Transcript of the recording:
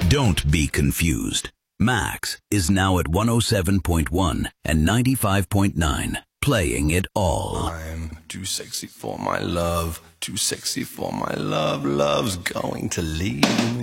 Don't be confused. Max is now at 107.1 and 95.9, playing it all. I'm too sexy for my love, too sexy for my love, love's going to leave me.